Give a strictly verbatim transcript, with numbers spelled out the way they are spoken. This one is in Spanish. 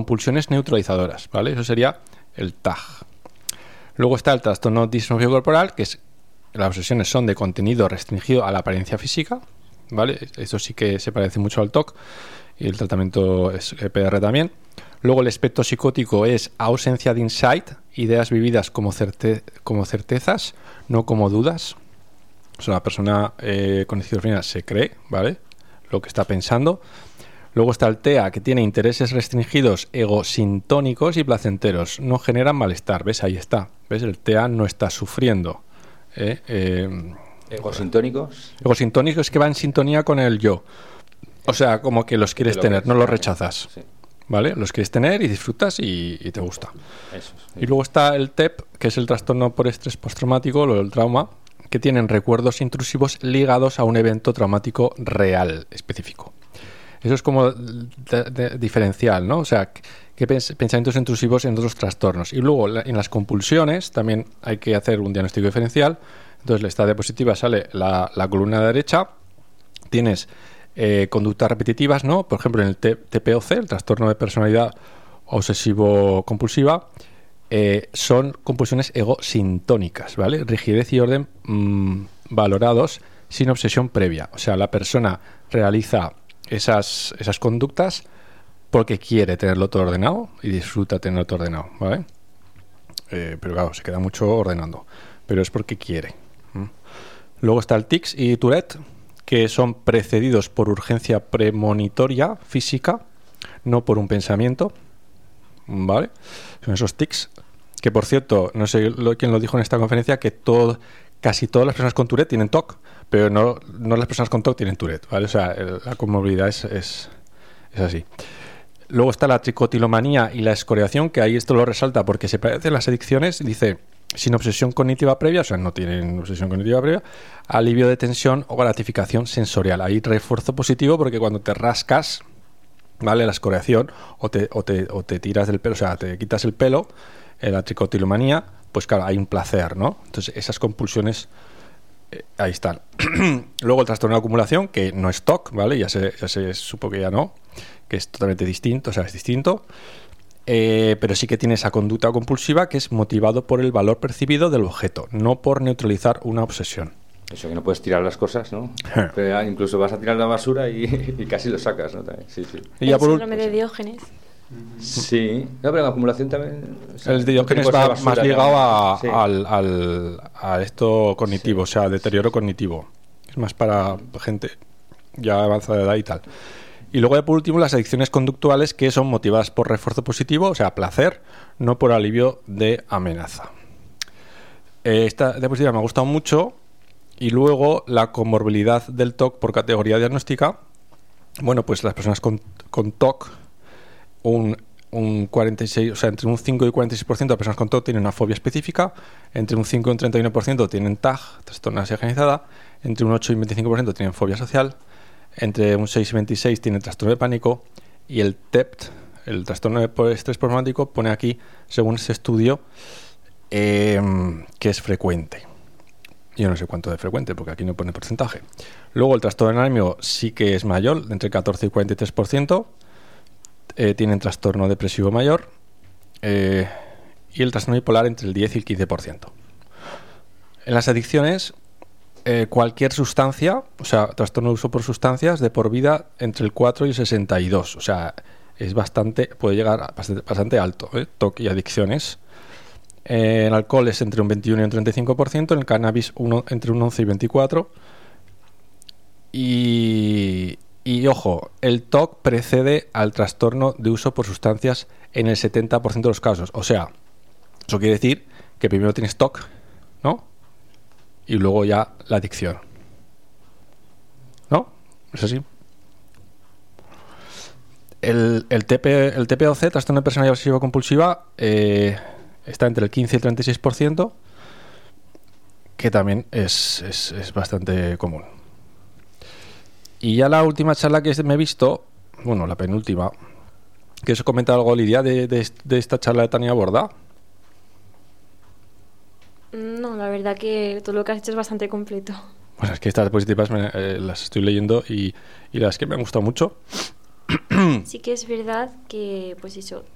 compulsiones neutralizadoras, ¿vale? Eso sería el T A G. Luego está el trastorno dismórfico corporal, que es las obsesiones son de contenido restringido a la apariencia física, ¿vale? Eso sí que se parece mucho al T O C y el tratamiento es P D R también. Luego el espectro psicótico es ausencia de insight, ideas vividas como, certe- como certezas, no como dudas. O sea, la persona eh, con esquizofrenia se cree, ¿vale?, lo que está pensando. Luego está el T E A, que tiene intereses restringidos, egosintónicos y placenteros. No generan malestar. ¿Ves? Ahí está. ¿Ves? El T E A no está sufriendo. ¿Eh? Eh, ¿Egosintónicos? Egosintónicos es que va en sintonía con el yo. O sea, como que los quieres lo tener, ves, no los vale. rechazas. Sí. ¿Vale? Los quieres tener y disfrutas y, y te gusta. Eso, sí. Y luego está el T E P, que es el trastorno por estrés postraumático, lo del trauma, que tienen recuerdos intrusivos ligados a un evento traumático real específico. Eso es como de, de, diferencial, ¿no? O sea, que pens- pensamientos intrusivos en otros trastornos. Y luego la, en las compulsiones también hay que hacer un diagnóstico diferencial. Entonces, la esta diapositiva sale la, la columna derecha. Tienes eh, conductas repetitivas, ¿no? Por ejemplo, en el T P O C, el trastorno de personalidad obsesivo-compulsiva, eh, son compulsiones egosintónicas, ¿vale? Rigidez y orden mmm, valorados sin obsesión previa. O sea, la persona realiza esas, esas conductas porque quiere tenerlo todo ordenado y disfruta tenerlo todo ordenado, ¿vale? Eh, pero claro, se queda mucho ordenando, pero es porque quiere. ¿Mm? Luego está el tics y Tourette, que son precedidos por urgencia premonitoria física, no por un pensamiento, ¿vale? Son esos tics, que por cierto, no sé lo, quién lo dijo en esta conferencia, que todo, casi todas las personas con Tourette tienen T O C, pero no, no las personas con T O C tienen Tourette, ¿vale? O sea, el, la comorbilidad es, es, es así. Luego está la tricotilomanía y la escoriación, que ahí esto lo resalta porque se parecen las adicciones. Dice, sin obsesión cognitiva previa, o sea, no tienen obsesión cognitiva previa, alivio de tensión o gratificación sensorial. Ahí refuerzo positivo porque cuando te rascas, ¿vale?, la escoriación, o te, o te, o te tiras del pelo, o sea, te quitas el pelo, en la tricotilomanía, pues claro, hay un placer, ¿no? Entonces, esas compulsiones, eh, ahí están. Luego el trastorno de acumulación, que no es T O C, ¿vale? Ya se, ya se supo que ya no, que es totalmente distinto, o sea, es distinto, eh, pero sí que tiene esa conducta compulsiva que es motivado por el valor percibido del objeto, no por neutralizar una obsesión. Eso, que no puedes tirar las cosas, ¿no? Pero incluso vas a tirar la basura y, y casi lo sacas, ¿no? Sí, sí. Y ya el por síndrome de Diógenes. Sí, no, pero la acumulación también... O sea, el de Diógenes va basura, más ligado a, sí. al, al, a esto cognitivo, sí, o sea, deterioro cognitivo. Es más para gente ya avanzada de edad y tal. Y luego, por último, las adicciones conductuales, que son motivadas por refuerzo positivo, o sea, placer, no por alivio de amenaza. Eh, esta diapositiva me ha gustado mucho. Y luego, la comorbilidad del T O C por categoría diagnóstica. Bueno, pues las personas con, con T O C, un, un cuarenta y seis, o sea, entre un cinco y cuarenta y seis por ciento de personas con T O C tienen una fobia específica, entre un cinco y un treinta y uno por ciento tienen T A G, trastorno de ansiedad generalizada, entre un ocho y un veinticinco por ciento tienen fobia social, entre un seis y veintiséis tienen trastorno de pánico, y el T E P T, el trastorno de estrés postraumático, pone aquí, según ese estudio, eh, que es frecuente. Yo no sé cuánto de frecuente, porque aquí no pone porcentaje. Luego el trastorno anímico sí que es mayor, entre catorce y cuarenta y tres por ciento. Eh, tienen trastorno depresivo mayor. Eh, y el trastorno bipolar entre el diez y el quince por ciento. En las adicciones, eh, cualquier sustancia, o sea, trastorno de uso por sustancias, de por vida entre el cuatro y el sesenta y dos. O sea, es bastante, puede llegar a bastante, bastante alto, ¿eh? T O C y adicciones. En alcohol es entre un veintiuno y un treinta y cinco por ciento, en el cannabis uno, entre un once y veinticuatro por ciento. Y, y ojo, el T O C precede al trastorno de uso por sustancias en el setenta por ciento de los casos. O sea, eso quiere decir que primero tienes T O C, ¿no? Y luego ya la adicción. ¿No? ¿Es así? El, el, T P, el T P O C, trastorno de personalidad obsesiva compulsiva, eh, está entre el quince y el treinta y seis por ciento, que también es, es, es bastante común. Y ya la última charla que me he visto, bueno, la penúltima, que os comenta algo, Lidia, de, de, de esta charla de Tania Borda. No, la verdad que todo lo que has hecho es bastante completo. Bueno, es que estas diapositivas me, eh, las estoy leyendo y, y las que me han gustado mucho. Sí que es verdad que, pues eso,